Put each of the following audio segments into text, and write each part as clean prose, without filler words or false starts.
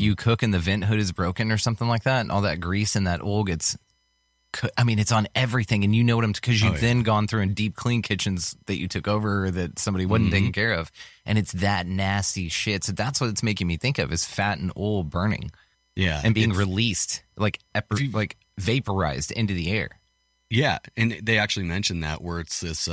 you cook and the vent hood is broken or something like that, and all that grease and that oil gets, I mean, it's on everything, and you know what because you've then gone through in deep clean kitchens that you took over or that somebody wasn't taking care of, and it's that nasty shit. So that's what it's making me think of is fat and oil burning. Yeah. And being released, like vaporized into the air. Yeah, and they actually mentioned that where it's this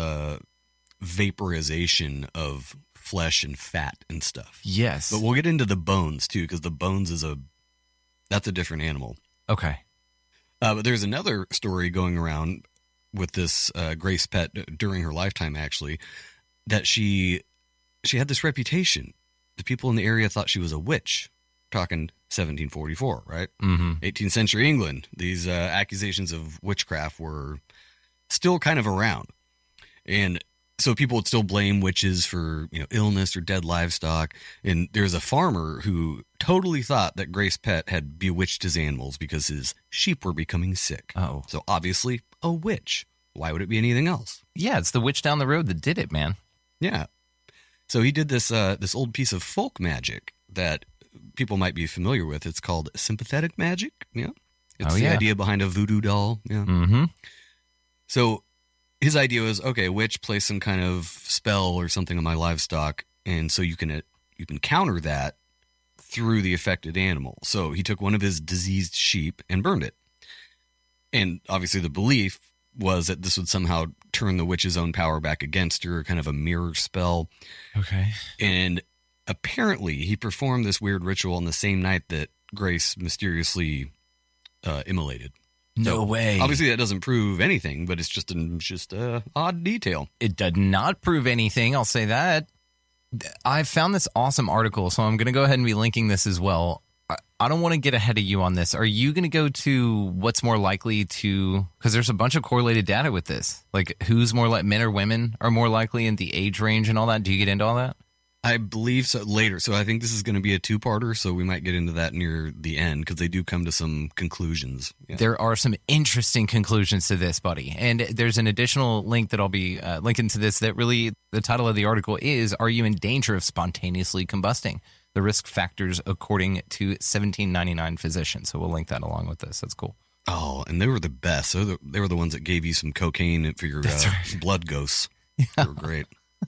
vaporization of flesh and fat and stuff. Yes. But we'll get into the bones too, because the bones that's a different animal. Okay. But there's another story going around with this Grace Pett during her lifetime, actually, that she had this reputation. The people in the area thought she was a witch. Talking 1744, right? 18th century England. These accusations of witchcraft were still kind of around. And so people would still blame witches for, illness or dead livestock. And there's a farmer who totally thought that Grace Pett had bewitched his animals because his sheep were becoming sick. Oh. So obviously a witch. Why would it be anything else? Yeah, it's the witch down the road that did it, man. Yeah. So he did this old piece of folk magic that people might be familiar with. It's called sympathetic magic. Yeah. It's the idea behind a voodoo doll. Yeah. Mm-hmm. So his idea was, okay, witch, place some kind of spell or something on my livestock. And so you can counter that through the affected animal. So he took one of his diseased sheep and burned it. And obviously the belief was that this would somehow turn the witch's own power back against her, kind of a mirror spell. Okay. And apparently he performed this weird ritual on the same night that Grace mysteriously immolated. No way. Obviously that doesn't prove anything, but it's just a odd detail. It did not prove anything, I'll say that. I found this awesome article, so I'm going to go ahead and be linking this as well. I don't want to get ahead of you on this. Are you going to go to what's more likely to, because there's a bunch of correlated data with this, like who's more like men or women are more likely in the age range and all that? Do you get into all that? I believe so later. So I think this is going to be a two-parter, so we might get into that near the end because they do come to some conclusions. Yeah. There are some interesting conclusions to this, buddy. And there's an additional link that I'll be linking to this that really, the title of the article is, Are You in Danger of Spontaneously Combusting? The Risk Factors According to 1799 Physicians. So we'll link that along with this. That's cool. Oh, and they were the best. So they were the ones that gave you some cocaine for your blood ghosts. Yeah. They were great.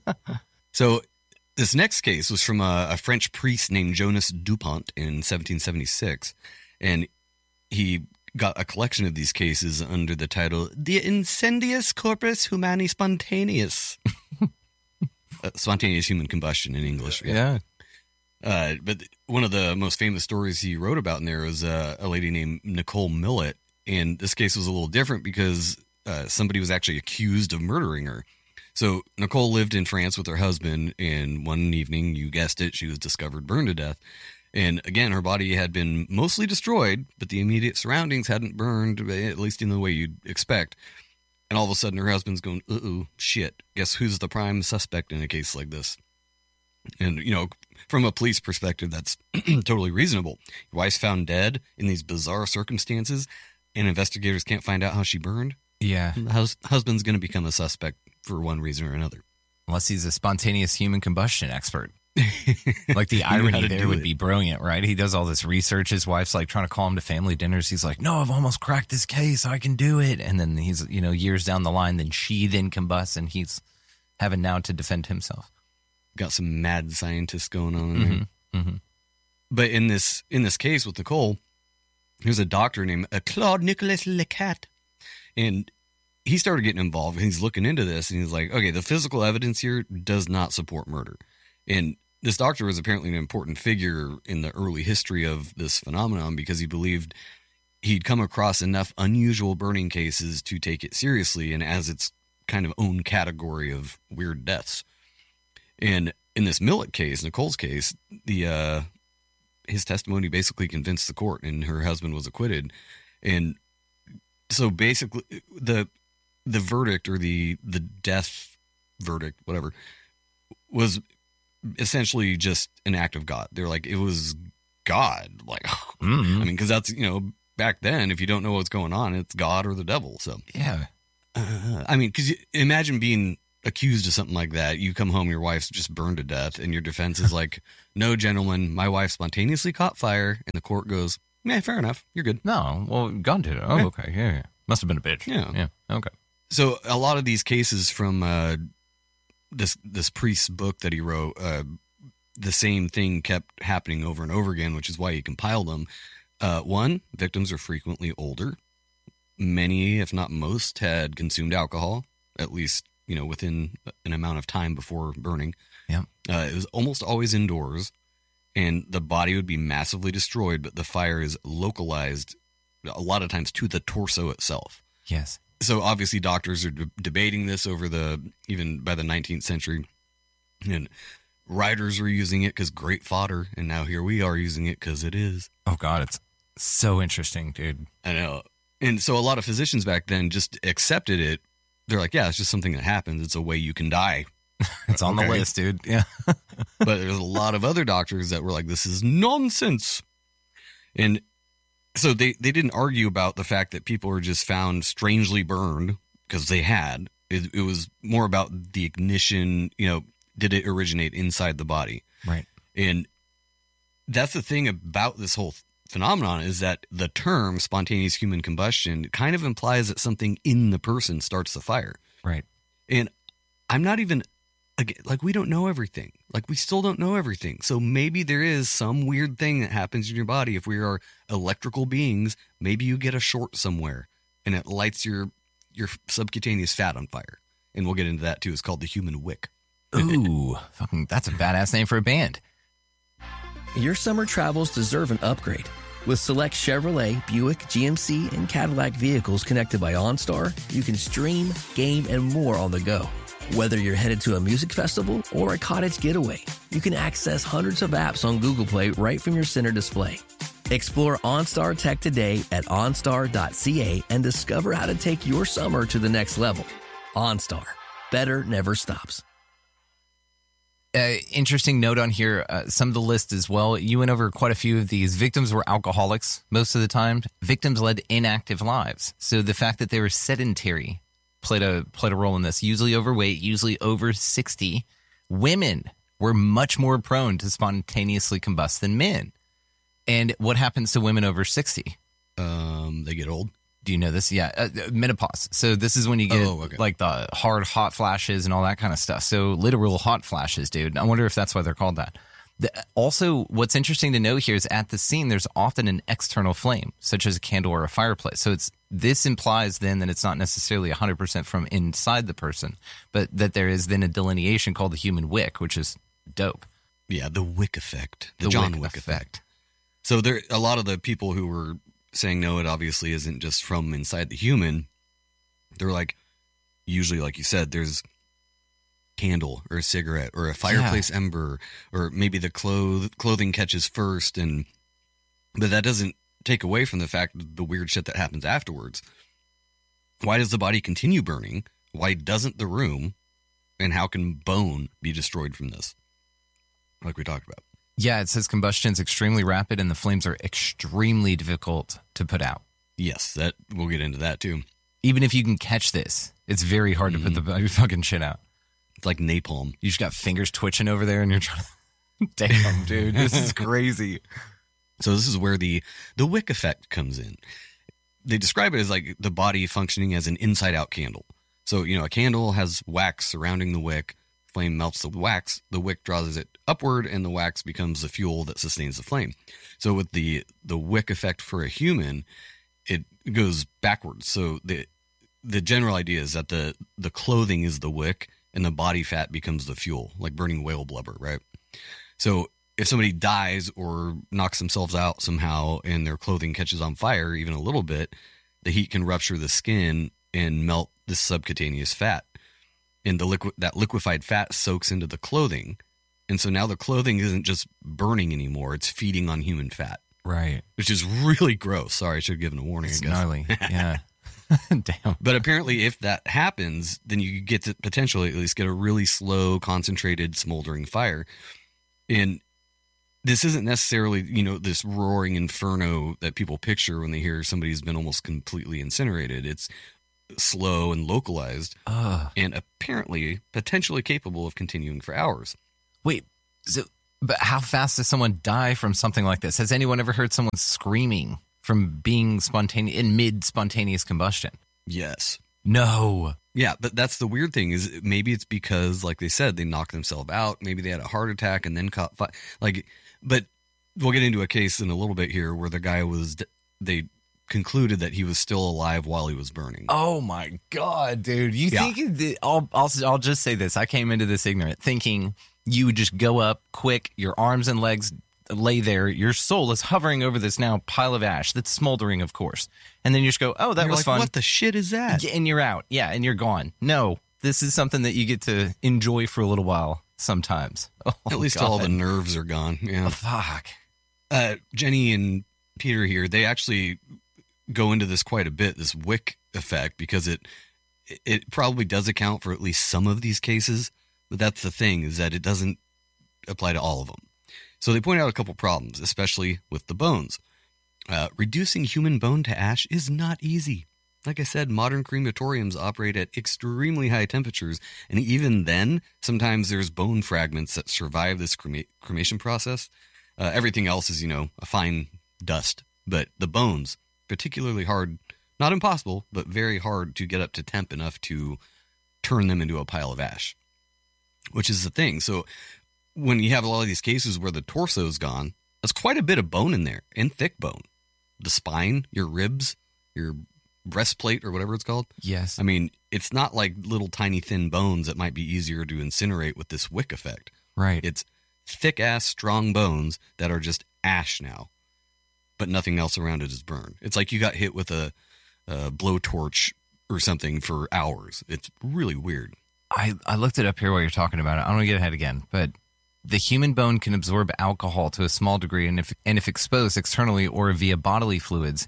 So this next case was from a French priest named Jonas Dupont in 1776, and he got a collection of these cases under the title The Incendius Corpus Humani Spontaneus. Spontaneous human combustion in English. Yeah. But one of the most famous stories he wrote about in there was a lady named Nicole Millet, and this case was a little different because somebody was actually accused of murdering her. So Nicole lived in France with her husband, and one evening, you guessed it, she was discovered burned to death. And again, her body had been mostly destroyed, but the immediate surroundings hadn't burned, at least in the way you'd expect. And all of a sudden, her husband's going, uh-oh, shit. Guess who's the prime suspect in a case like this? And, from a police perspective, that's totally reasonable. Your wife's found dead in these bizarre circumstances, and investigators can't find out how she burned. Yeah. The husband's going to become a suspect for one reason or another. Unless he's a spontaneous human combustion expert. Like the irony there would be brilliant, right? He does all this research. His wife's like trying to call him to family dinners. He's like, no, I've almost cracked this case. I can do it. And then he's, years down the line, then she then combusts and he's having now to defend himself. Got some mad scientists going on in there. Mm-hmm. But in this case with Nicole, there's a doctor named Claude Nicolas Lecat. And he started getting involved. He's looking into this, and he's like, okay, the physical evidence here does not support murder. And this doctor was apparently an important figure in the early history of this phenomenon because he believed he'd come across enough unusual burning cases to take it seriously and as its kind of own category of weird deaths. And in this Millet case, Nicole's case, his testimony basically convinced the court, and her husband was acquitted. And so basically the verdict or the death verdict, whatever, was essentially just an act of God. They're like, it was God. Like, I mean, because that's, back then, if you don't know what's going on, it's God or the devil. So, yeah. I mean, because imagine being accused of something like that, you come home, your wife's just burned to death, and your defense is like, no, gentlemen, my wife spontaneously caught fire, and the court goes, yeah, fair enough, you're good. No, well, God did it. Oh, Right. okay. Yeah. Must have been a bitch. Yeah. Okay. So a lot of these cases from this priest's book that he wrote, the same thing kept happening over and over again, which is why he compiled them. One, victims are frequently older. Many, if not most, had consumed alcohol, at least, within an amount of time before burning. Yeah. It was almost always indoors, and the body would be massively destroyed, but the fire is localized a lot of times to the torso itself. Yes. So obviously doctors are debating this even by the 19th century, and writers were using it because great fodder, and now here we are using it because it is. Oh, God, it's so interesting, dude. I know. And so a lot of physicians back then just accepted it. They're like, yeah, it's just something that happens. It's a way you can die. It's on the Okay. list, dude. Yeah. But there's a lot of other doctors that were like, this is nonsense. And so they didn't argue about the fact that people were just found strangely burned because they had. It was more about the ignition, did it originate inside the body? Right. And that's the thing about this whole phenomenon, is that the term spontaneous human combustion kind of implies that something in the person starts the fire. Right. And I'm not even, like, we don't know everything. Like, we still don't know everything. So maybe there is some weird thing that happens in your body. If we are electrical beings, maybe you get a short somewhere and it lights your subcutaneous fat on fire. And we'll get into that too. It's called the human wick. Ooh, fucking, that's a badass name for a band. Your summer travels deserve an upgrade. With select Chevrolet, Buick, GMC, and Cadillac vehicles connected by OnStar, you can stream, game, and more on the go. Whether you're headed to a music festival or a cottage getaway, you can access hundreds of apps on Google Play right from your center display. Explore OnStar Tech today at onstar.ca and discover how to take your summer to the next level. OnStar. Better never stops. Interesting note on here, some of the list as well. You went over quite a few of these. Victims were alcoholics most of the time. Victims led inactive lives. So the fact that they were sedentary played a role in this. Usually overweight, usually over 60. Women were much more prone to spontaneously combust than men. And what happens to women over 60? They get old. Do you know this? Yeah. Menopause. So this is when you get like the hard hot flashes and all that kind of stuff. So literal hot flashes, dude. I wonder if that's why they're called that. Also, what's interesting to know here is at the scene, there's often an external flame, such as a candle or a fireplace. So this implies then that it's not necessarily 100% from inside the person, but that there is then a delineation called the human wick, which is dope. Yeah, the Wick effect. The John Wick effect. So there, a lot of the people who were saying no, it obviously isn't just from inside the human. They're like, usually, like you said, there's candle or a cigarette or a fireplace ember, or maybe the clothing catches first, but that doesn't take away from the fact of the weird shit that happens afterwards. Why does the body continue burning? Why doesn't the room? And how can bone be destroyed from this? Like we talked about. Yeah, it says combustion is extremely rapid and the flames are extremely difficult to put out. Yes, that we'll get into that too. Even if you can catch this, it's very hard to put the fucking shit out. It's like napalm. You just got fingers twitching over there and you're trying to... Damn, dude, this is crazy. So this is where the wick effect comes in. They describe it as like the body functioning as an inside-out candle. So, a candle has wax surrounding the wick. Flame melts the wax, the wick draws it upward, and the wax becomes the fuel that sustains the flame. So with the wick effect for a human, it goes backwards. So the general idea is that the clothing is the wick and the body fat becomes the fuel, like burning whale blubber, right? So if somebody dies or knocks themselves out somehow and their clothing catches on fire even a little bit, the heat can rupture the skin and melt the subcutaneous fat. And that liquefied fat soaks into the clothing. And so now the clothing isn't just burning anymore. It's feeding on human fat. Right. Which is really gross. Sorry, I should have given a warning, It's I guess. gnarly. Yeah. Damn. But apparently if that happens, then you get to potentially at least get a really slow, concentrated, smoldering fire. And this isn't necessarily, this roaring inferno that people picture when they hear somebody's been almost completely incinerated. It's slow and localized, Ugh. and apparently potentially capable of continuing for hours. Wait, but how fast does someone die from something like this? Has anyone ever heard someone screaming from being in mid-spontaneous combustion? Yes. No. Yeah, but that's the weird thing is maybe it's because, like they said, they knocked themselves out. Maybe they had a heart attack and then caught fire. But we'll get into a case in a little bit here where the guy they concluded that he was still alive while he was burning. Oh my God, dude! You think I'll just say this? I came into this ignorant, thinking you would just go up quick, your arms and legs lay there, your soul is hovering over this now pile of ash that's smoldering, of course, and then you just go, "Oh, that was fun." What the shit is that? And you're out, yeah, and you're gone. No, this is something that you get to enjoy for a little while sometimes. Oh, at least all the nerves are gone. Yeah, fuck. Jenny and Peter here, they actually go into this quite a bit, this wick effect, because it probably does account for at least some of these cases, but that's the thing, is that it doesn't apply to all of them. So they point out a couple problems, especially with the bones. Reducing human bone to ash is not easy. Like I said, modern crematoriums operate at extremely high temperatures, and even then, sometimes there's bone fragments that survive this cremation process. Everything else is, a fine dust, but the bones, particularly hard, not impossible, but very hard to get up to temp enough to turn them into a pile of ash, which is the thing. So when you have a lot of these cases where the torso's gone, that's quite a bit of bone in there, and thick bone. The spine, your ribs, your breastplate or whatever it's called. Yes. I mean, it's not like little tiny thin bones that might be easier to incinerate with this wick effect. Right. It's thick ass strong bones that are just ash now, but nothing else around it is burned. It's like you got hit with a blowtorch or something for hours. It's really weird. I looked it up here while you're talking about it. I don't want to get ahead again, but the human bone can absorb alcohol to a small degree, and if exposed externally or via bodily fluids,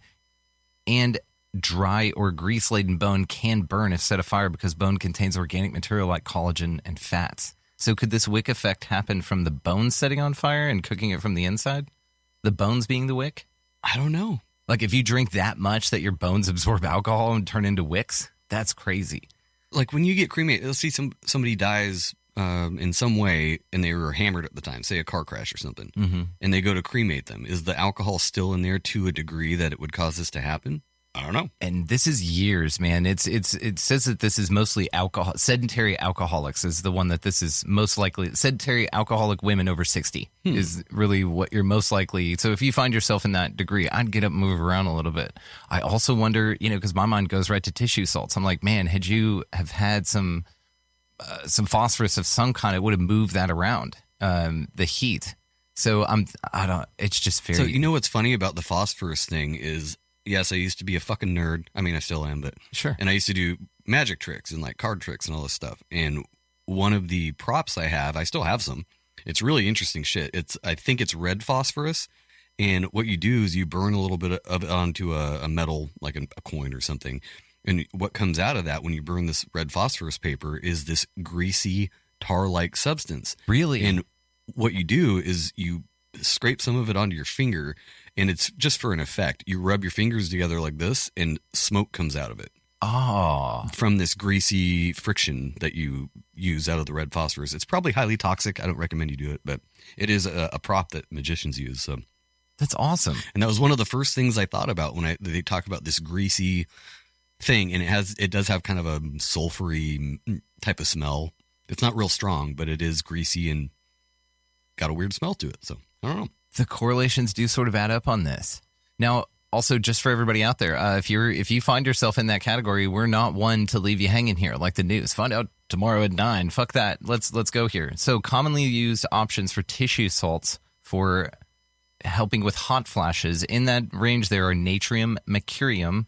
and dry or grease-laden bone can burn if set afire because bone contains organic material like collagen and fats. So could this wick effect happen from the bone setting on fire and cooking it from the inside? The bones being the wick? I don't know. Like if you drink that much that your bones absorb alcohol and turn into wicks? That's crazy. Like when you get cremated, let's see somebody dies in some way and they were hammered at the time, say a car crash or something, and they go to cremate them. Is the alcohol still in there to a degree that it would cause this to happen? I don't know. And this is years, man. It says that this is mostly sedentary alcoholics is the one that this is most likely. Sedentary alcoholic women over 60 is really what you're most likely. So if you find yourself in that degree, I'd get up and move around a little bit. I also wonder, because my mind goes right to tissue salts. I'm like, man, had you have had some phosphorus of some kind, it would have moved that around, the heat. So it's just very. So what's funny about the phosphorus thing is, yes, I used to be a fucking nerd. I mean, I still am, but sure. And I used to do magic tricks and like card tricks and all this stuff. And one of the props I still have some. It's really interesting shit. I think it's red phosphorus. And what you do is you burn a little bit of it onto a metal, like a coin or something. And what comes out of that when you burn this red phosphorus paper is this greasy tar-like substance. Really? And what you do is you scrape some of it onto your finger, and it's just for an effect. You rub your fingers together like this, and smoke comes out of it. Oh. From this greasy friction that you use out of the red phosphorus. It's probably highly toxic. I don't recommend you do it, but it is a prop that magicians use. So that's awesome. And that was one of the first things I thought about when they talk about this greasy thing, and it does have kind of a sulfury type of smell. It's not real strong, but it is greasy and got a weird smell to it. So I don't know. The correlations do sort of add up on this. Now, also, just for everybody out there, if you find yourself in that category, we're not one to leave you hanging here like the news. Find out tomorrow at 9. Fuck that. Let's go here. So commonly used options for tissue salts for helping with hot flashes. In that range, there are natrium mercurium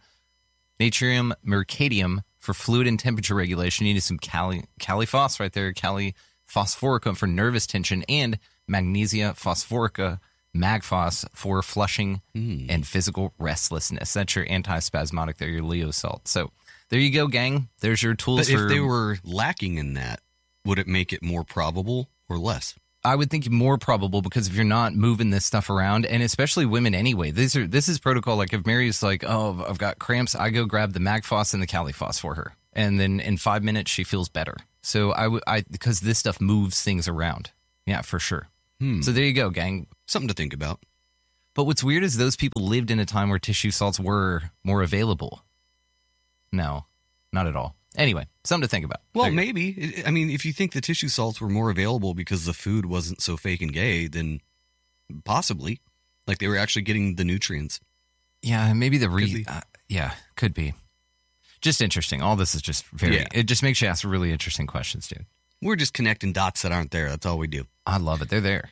for fluid and temperature regulation. You need some caliphos right there, caliphosphoricum for nervous tension, and magnesia phosphorica, magphos, for flushing and physical restlessness. That's your antispasmodic there, your Leo salt. So there you go, gang. There's your tools. But if they were lacking in that, would it make it more probable or less? I would think more probable because if you're not moving this stuff around, and especially women anyway, this is protocol. Like if Mary's like, oh, I've got cramps, I go grab the Magfoss and the Califoss for her. And then in 5 minutes, she feels better. So because this stuff moves things around. Yeah, for sure. So there you go, gang. Something to think about. But what's weird is those people lived in a time where tissue salts were more available. No, not at all. Anyway, something to think about. Well, maybe. I mean, if you think the tissue salts were more available because the food wasn't so fake and gay, then possibly. Like they were actually getting the nutrients. Yeah, maybe could be. Just interesting. All this is just it just makes you ask really interesting questions, dude. We're just connecting dots that aren't there. That's all we do. I love it. They're there.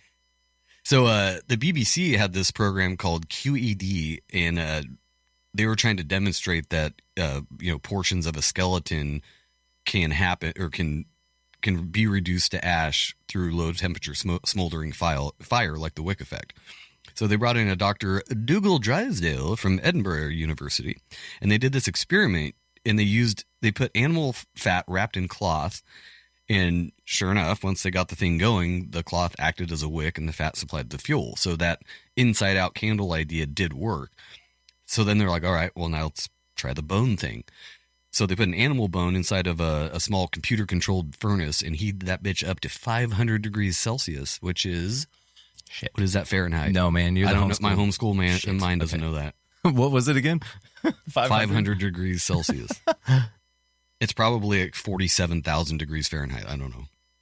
So the BBC had this program called QED, and they were trying to demonstrate that portions of a skeleton can happen or can be reduced to ash through low temperature smoldering fire like the Wick effect. So they brought in a Dr. Dougal Drysdale from Edinburgh University, and they did this experiment, and they put animal fat wrapped in cloth, and sure enough, once they got the thing going, the cloth acted as a wick and the fat supplied the fuel. So that inside-out candle idea did work. So then they're like, all right, well, now let's try the bone thing. So they put an animal bone inside of a small computer-controlled furnace and heated that bitch up to 500 degrees Celsius, which is... Shit. What is that Fahrenheit? No, man. I don't know. My homeschool mind doesn't know that. What was it again? 500 degrees Celsius. It's probably like 47,000 degrees Fahrenheit. I don't know.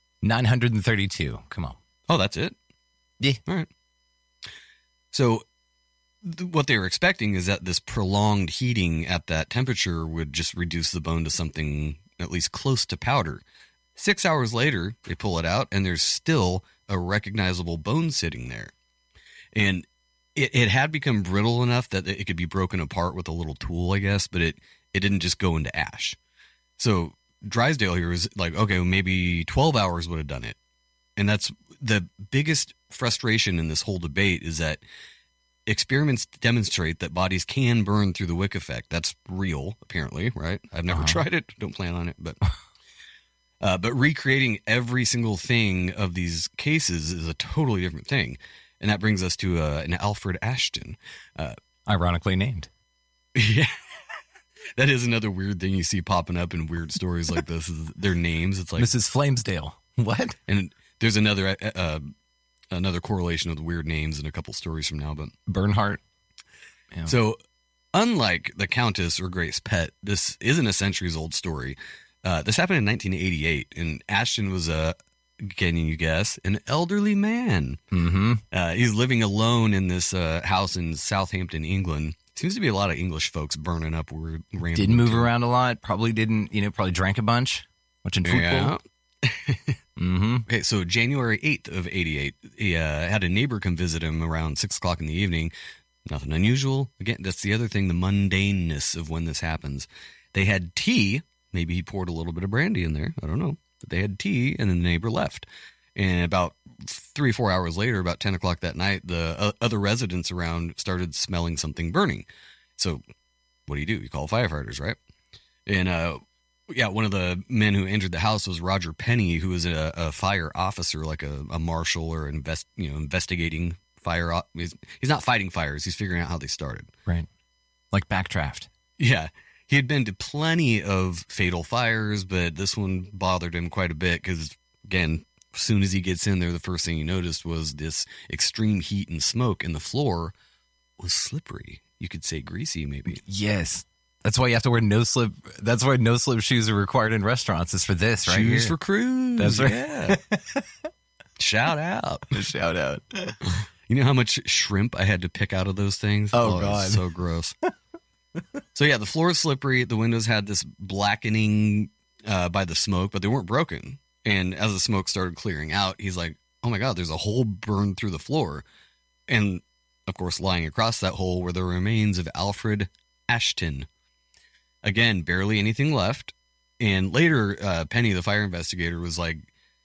932. Come on. Oh, that's it? Yeah. All right. So what they were expecting is that this prolonged heating at that temperature would just reduce the bone to something at least close to powder. 6 hours later, they pull it out, and there's still a recognizable bone sitting there. And it had become brittle enough that it could be broken apart with a little tool, I guess, but it didn't just go into ash. So Drysdale here was like, okay, well, maybe 12 hours would have done it. And that's the biggest frustration in this whole debate is that experiments demonstrate that bodies can burn through the Wick effect. That's real, apparently, right? I've never tried it. Don't plan on it, but... But recreating every single thing of these cases is a totally different thing. And that brings us to an Alfred Ashton. Ironically named. Yeah. That is another weird thing you see popping up in weird stories like this. Is their names. It's like Mrs. Flamesdale. What? And there's another correlation of the weird names in a couple stories from now. But Bernhardt. Yeah. So unlike the Countess or Grace Pett, this isn't a centuries-old story. This happened in 1988, and Ashton was can you guess, an elderly man. Mm-hmm. He's living alone in this house in Southampton, England. Seems to be a lot of English folks burning up. Didn't move around a lot. Probably didn't, probably drank a bunch. Watching football. Yeah. Mm-hmm. Okay, so January 8th of 88, he had a neighbor come visit him around 6 o'clock in the evening. Nothing unusual. Again, that's the other thing, the mundaneness of when this happens. They had tea. Maybe he poured a little bit of brandy in there. I don't know. But they had tea, and then the neighbor left. And about 3 or 4 hours later, about 10 o'clock that night, the other residents around started smelling something burning. So what do? You call firefighters, right? And one of the men who entered the house was Roger Penny, who was a fire officer, like a marshal or investigating fire. He's not fighting fires. He's figuring out how they started. Right. Like Backdraft. Yeah. He had been to plenty of fatal fires, but this one bothered him quite a bit because, again, as soon as he gets in there, the first thing he noticed was this extreme heat and smoke, and the floor was slippery. You could say greasy, maybe. Yes. That's why you have to wear no-slip. That's why no-slip shoes are required in restaurants. Is for this, right? Shoes here. for crews. That's right. Yeah. Shout out. Shout out. You know how much shrimp I had to pick out of those things? Oh God. So gross. So yeah, the floor is slippery. The windows had this blackening by the smoke, but they weren't broken. And as the smoke started clearing out, he's like, oh my God, there's a hole burned through the floor. And of course, lying across that hole were the remains of Alfred Ashton. Again, barely anything left. And later, Penny, the fire investigator, was like,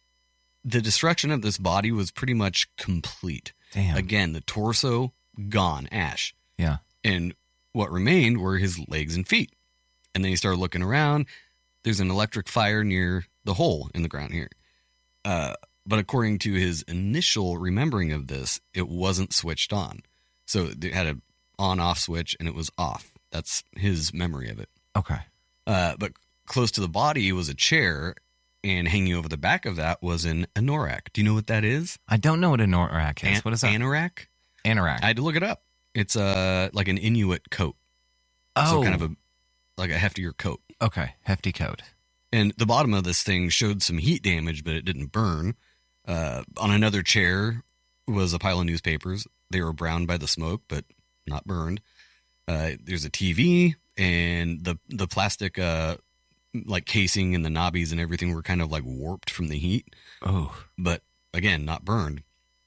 the destruction of this body was pretty much complete. Damn. Again, the torso, gone, ash. Yeah. And what remained were his legs and feet. And then he started looking around. There's an electric fire near the hole in the ground here. But according to his initial remembering of this, it wasn't switched on. So it had an on-off switch and it was off. That's his memory of it. Okay. But close to the body was a chair, and hanging over the back of that was an anorak. Do you know what that is? I don't know what an anorak is. What is that? Anorak? Anorak. I had to look it up. It's like an Inuit coat. Oh. So kind of like a heftier coat. Okay. Hefty coat. And the bottom of this thing showed some heat damage, but it didn't burn. On another chair was a pile of newspapers. They were browned by the smoke, but not burned. There's a TV, and the plastic like casing and the knobbies and everything were kind of like warped from the heat. Oh. But again, not burned.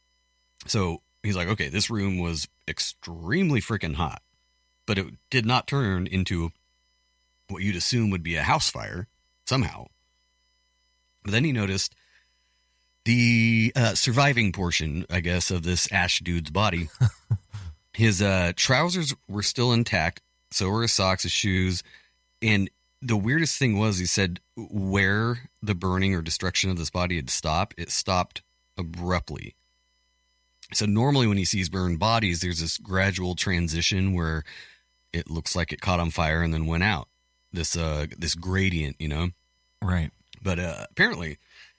So he's like, okay, this room was extremely freaking hot, but it did not turn into what you'd assume would be a house fire somehow. But then he noticed the surviving portion, I guess, of this Ash dude's body. His trousers were still intact. So were his socks, his shoes. And the weirdest thing was, he said, where the burning or destruction of this body had stopped, it stopped abruptly. So normally when he sees burned bodies, there's this gradual transition where it looks like it caught on fire and then went out. This gradient, you know? Right. But apparently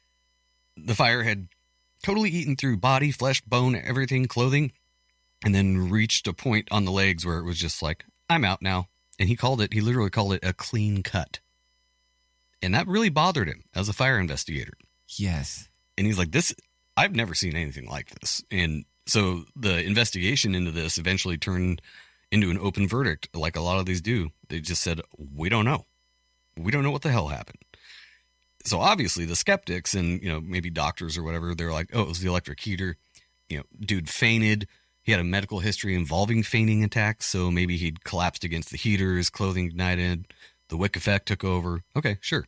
the fire had totally eaten through body, flesh, bone, everything, clothing, and then reached a point on the legs where it was just like, I'm out now. And he literally called it a clean cut. And that really bothered him as a fire investigator. Yes. And he's like, I've never seen anything like this. And so the investigation into this eventually turned into an open verdict, like a lot of these do. They just said, we don't know. We don't know what the hell happened. So obviously the skeptics and, maybe doctors or whatever, they're like, oh, it was the electric heater. Dude fainted. He had a medical history involving fainting attacks, so maybe he'd collapsed against the heater, his clothing ignited, the wick effect took over. Okay, sure.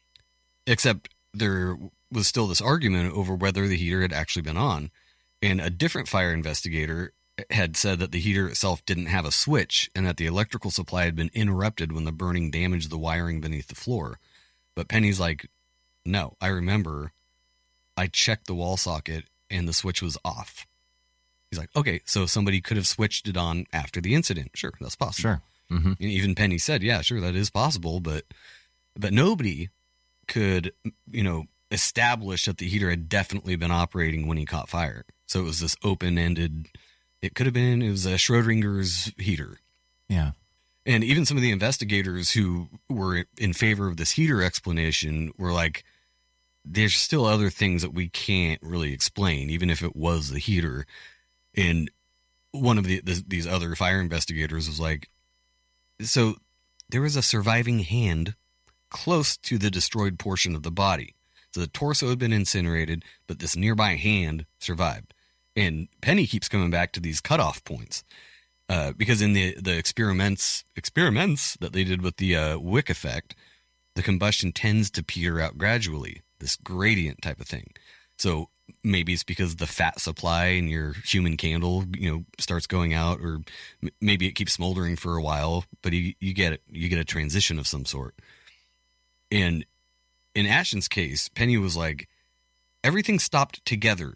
Except there was still this argument over whether the heater had actually been on. And a different fire investigator had said that the heater itself didn't have a switch and that the electrical supply had been interrupted when the burning damaged the wiring beneath the floor. But Penny's like, no, I remember I checked the wall socket and the switch was off. He's like, okay, so somebody could have switched it on after the incident. Sure, that's possible. Sure. Mm-hmm. And even Penny said, yeah, sure, that is possible. But nobody could, establish that the heater had definitely been operating when he caught fire. So it was this open-ended, it was a Schrodinger's heater. Yeah. And even some of the investigators who were in favor of this heater explanation were like, there's still other things that we can't really explain, even if it was the heater. And one of these other fire investigators was like, so there was a surviving hand close to the destroyed portion of the body. So the torso had been incinerated, but this nearby hand survived. And Penny keeps coming back to these cutoff points because in the experiments that they did with the wick effect, the combustion tends to peter out gradually, this gradient type of thing. So maybe it's because the fat supply in your human candle, starts going out, or maybe it keeps smoldering for a while, but you get it. You get a transition of some sort. And in Ashton's case, Penny was like, everything stopped together.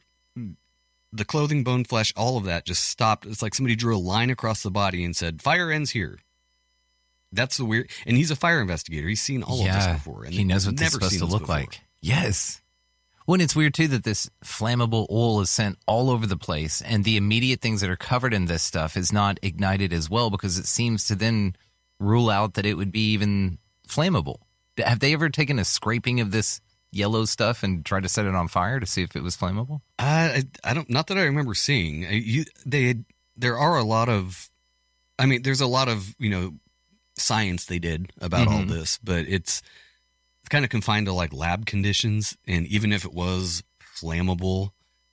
The clothing, bone, flesh, all of that just stopped. It's like somebody drew a line across the body and said, fire ends here. That's the weird. And he's a fire investigator. He's seen all of this before. And he knows what this is supposed to look like. Yes. Well, and it's weird, too, that this flammable oil is sent all over the place, and the immediate things that are covered in this stuff is not ignited as well, because it seems to then rule out that it would be even flammable. Have they ever taken a scraping of this yellow stuff and tried to set it on fire to see if it was flammable? I don't, not that I remember seeing. There are a lot of, there's a lot of, science they did about all this, but it's kind of confined to like lab conditions. And even if it was flammable,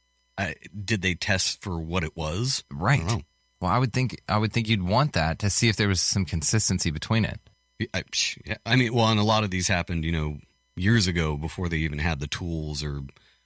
did they test for what it was? Right. Well, I would think you'd want that to see if there was some consistency between it. And a lot of these happened, years ago before they even had the tools or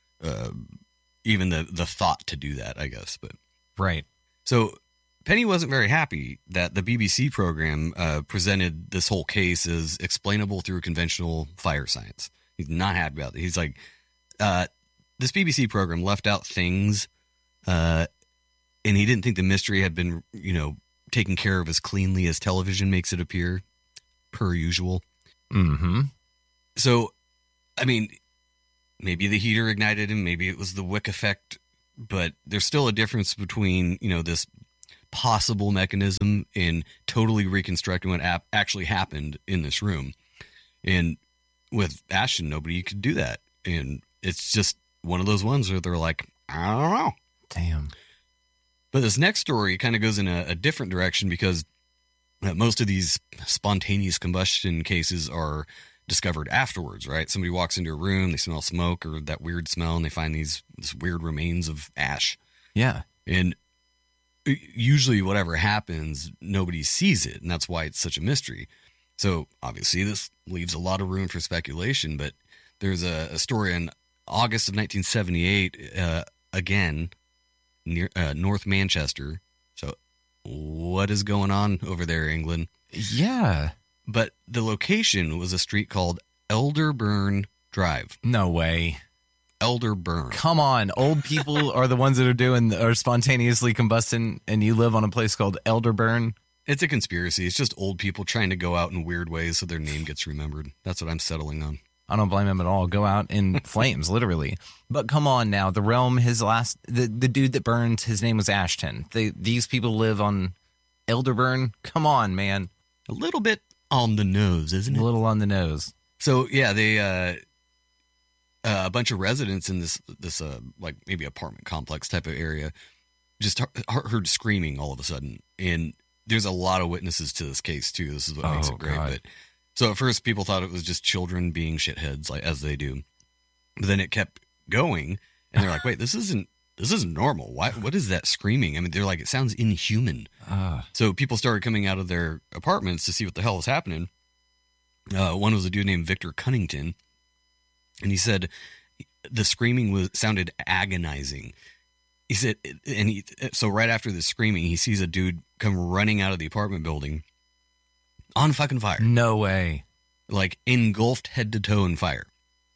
even the thought to do that, I guess. But right. So Penny wasn't very happy that the BBC program presented this whole case as explainable through conventional fire science. He's not happy about it. He's like, this BBC program left out things, and he didn't think the mystery had been, taken care of as cleanly as television makes it appear, per usual. Mm-hmm. So, I mean, maybe the heater ignited him, maybe it was the wick effect, but there's still a difference between, this possible mechanism and totally reconstructing what actually happened in this room. And with Ashton, nobody could do that. And it's just one of those ones where they're like, I don't know. Damn. But this next story kind of goes in a different direction because most of these spontaneous combustion cases are discovered afterwards, right? Somebody walks into a room, they smell smoke or that weird smell, and they find this weird remains of ash. Yeah. And usually whatever happens, nobody sees it, and that's why it's such a mystery. So obviously this leaves a lot of room for speculation, but there's a story in August of 1978, again, near North Manchester. So what is going on over there, England? Yeah. But the location was a street called Elderburn Drive. No way. Elderburn. Come on. Old people are the ones that are spontaneously combusting, and you live on a place called Elderburn. It's a conspiracy. It's just old people trying to go out in weird ways so their name gets remembered. That's what I'm settling on. I don't blame him at all. Go out in flames, literally. But come on now. The realm, the dude that burned, his name was Ashton. These people live on Elderburn. Come on, man. A little bit on the nose, isn't it? A little on the nose. So, yeah, they, a bunch of residents in this like maybe apartment complex type of area just heard screaming all of a sudden. And there's a lot of witnesses to this case, too. This is what makes it great. God. But so at first people thought it was just children being shitheads, like as they do. But then it kept going, and they're like, wait, this isn't normal. What is that screaming? I mean, they're like, it sounds inhuman. So people started coming out of their apartments to see what the hell was happening. One was a dude named Victor Cunnington, and he said the screaming sounded agonizing. He said, so right after the screaming, he sees a dude come running out of the apartment building on fucking fire. No way. Like engulfed head to toe in fire.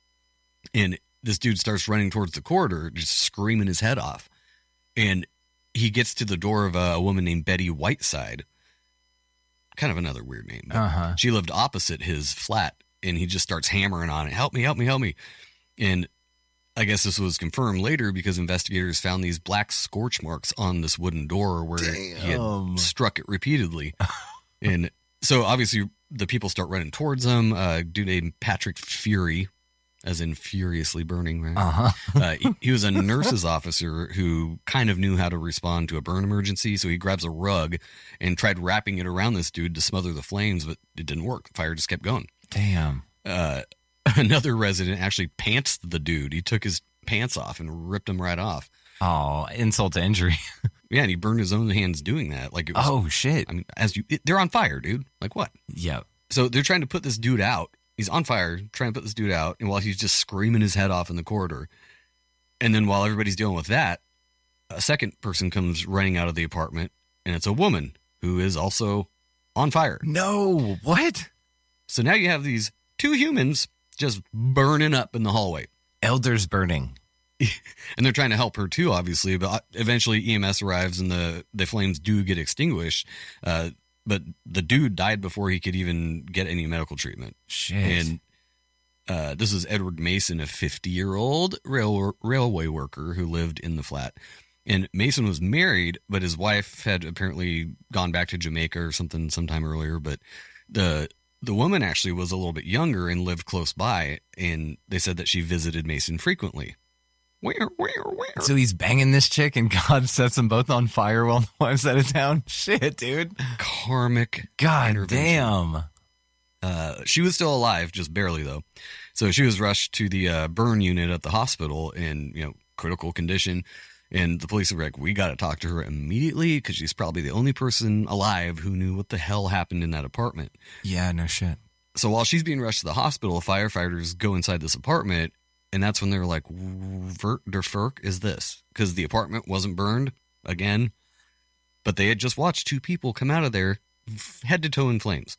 And this dude starts running towards the corridor, just screaming his head off. And he gets to the door of a woman named Betty Whiteside. Kind of another weird name. She lived opposite his flat, and he just starts hammering on it. Help me, help me, help me. And I guess this was confirmed later because investigators found these black scorch marks on this wooden door where he had struck it repeatedly. And so obviously the people start running towards him. A dude named Patrick Fury, as in furiously burning, right? He was a nurse's officer who kind of knew how to respond to a burn emergency. So he grabs a rug and tried wrapping it around this dude to smother the flames, but it didn't work. The fire just kept going. Damn. Another resident actually pantsed the dude. He took his pants off and ripped them right off. Oh, insult to injury. Yeah, and he burned his own hands doing that. Like it was, oh, shit. I mean, they're on fire, dude. Like what? Yeah. So they're trying to put this dude out. He's on fire, trying to put this dude out, and while he's just screaming his head off in the corridor. And then while everybody's dealing with that, a second person comes running out of the apartment, and it's a woman who is also on fire. No, what? So now you have these two humans just burning up in the hallway. Elders burning. And they're trying to help her too, obviously, but eventually EMS arrives and the flames do get extinguished. But the dude died before he could even get any medical treatment. Shit. And this is Edward Mason, a 50-year-old railway worker who lived in the flat. And Mason was married, but his wife had apparently gone back to Jamaica or something sometime earlier. But the woman actually was a little bit younger and lived close by, and they said that she visited Mason frequently. Where? So he's banging this chick and God sets them both on fire while the wife's out of town? Shit, dude. Karmic. God damn. She was still alive, just barely though. So she was rushed to the burn unit at the hospital in, critical condition. And the police were like, we got to talk to her immediately because she's probably the only person alive who knew what the hell happened in that apartment. Yeah, no shit. So while she's being rushed to the hospital, firefighters go inside this apartment. And that's when they're like, der Ferk is this? Because the apartment wasn't burned again, but they had just watched two people come out of there head to toe in flames.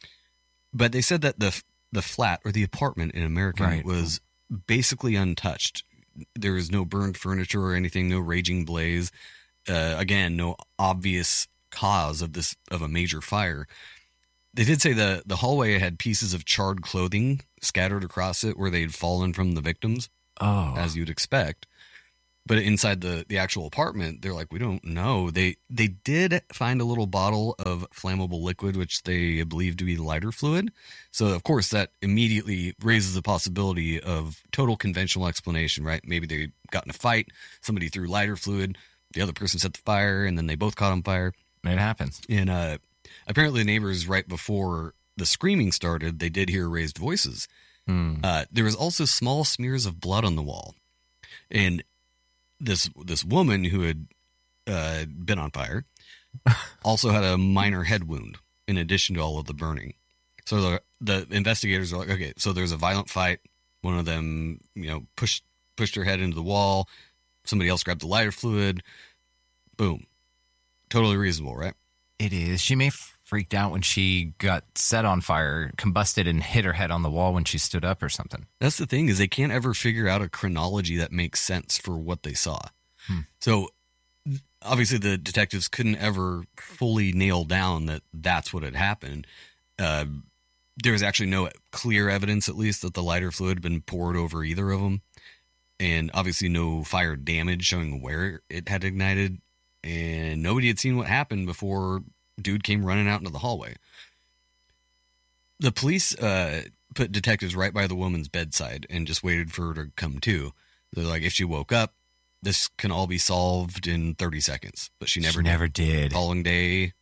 But they said that the flat or the apartment in America was basically untouched. there was no burned furniture or anything, no raging blaze. Again, no obvious cause of a major fire. They did say the hallway had pieces of charred clothing scattered across it where they'd fallen from the victims, as you'd expect. But inside the actual apartment, they're like, we don't know. They did find a little bottle of flammable liquid, which they believe to be lighter fluid. So, of course, that immediately raises the possibility of total conventional explanation, right? Maybe they got in a fight, somebody threw lighter fluid, the other person set the fire, and then they both caught on fire. It happens. And apparently the neighbors, right before the screaming started, they did hear raised voices. There was also small smears of blood on the wall. And this woman who had been on fire also had a minor head wound in addition to all of the burning. So the investigators are like, okay, so there's a violent fight. One of them, pushed her head into the wall. Somebody else grabbed the lighter fluid. Boom. Totally reasonable, right? It is. She may have freaked out when she got set on fire, combusted, and hit her head on the wall when she stood up or something. That's the thing, is they can't ever figure out a chronology that makes sense for what they saw. So obviously the detectives couldn't ever fully nail down that that's what had happened. There was actually no clear evidence, at least, that the lighter fluid had been poured over either of them. And obviously no fire damage showing where it had ignited. And nobody had seen what happened before dude came running out into the hallway. The police put detectives right by the woman's bedside and just waited for her to come to. They're like, if she woke up, this can all be solved in 30 seconds. But she never did. Following day,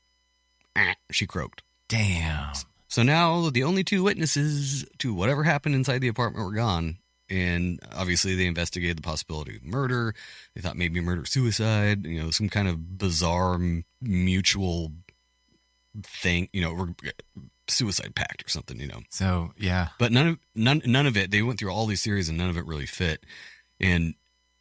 she croaked. Damn. So now the only two witnesses to whatever happened inside the apartment were gone. And obviously they investigated the possibility of murder. They thought maybe murder-suicide, some kind of bizarre mutual thing, suicide pact or something, So, yeah. But none of it, they went through all these theories and none of it really fit. And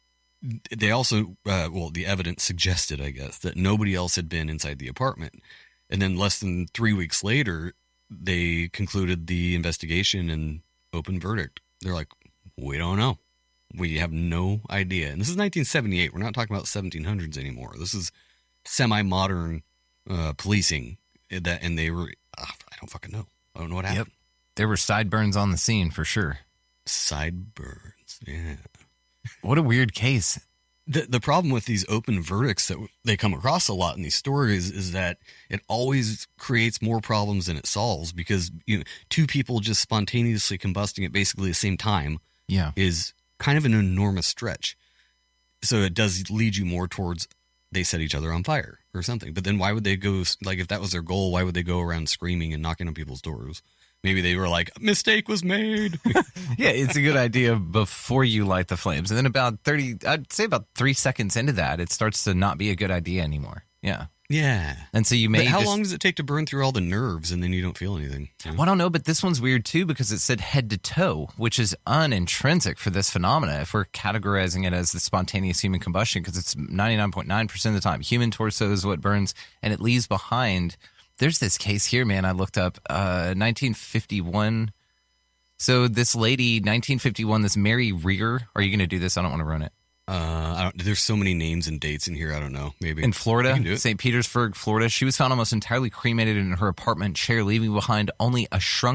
they also, the evidence suggested, I guess, that nobody else had been inside the apartment. And then less than 3 weeks later, they concluded the investigation and open verdict. They're like, we don't know. We have no idea. And this is 1978. We're not talking about 1700s anymore. This is semi-modern policing. And they were, I don't fucking know. I don't know what happened. Yep. There were sideburns on the scene for sure. Sideburns, yeah. What a weird case. The problem with these open verdicts that they come across a lot in these stories is that it always creates more problems than it solves, because two people just spontaneously combusting at basically the same time is kind of an enormous stretch. So it does lead you more towards they set each other on fire or something. But then why would they go, like, if that was their goal, why would they go around screaming and knocking on people's doors? Maybe they were like, a mistake was made. Yeah, it's a good idea before you light the flames. And then I'd say about 3 seconds into that, it starts to not be a good idea anymore. Yeah. Yeah. And so you may. But how long does it take to burn through all the nerves and then you don't feel anything? Well, I don't know, but this one's weird too, because it said head to toe, which is unintrinsic for this phenomena if we're categorizing it as the spontaneous human combustion, because it's 99.9% of the time human torso is what burns, and it leaves behind. There's this case here, man, I looked up, 1951. So this lady, 1951, this Mary Rear. Are you going to do this? I don't want to run it. There's so many names and dates in here. I don't know. Maybe in Florida, St. Petersburg, Florida. She was found almost entirely cremated in her apartment chair, leaving behind only a shrunk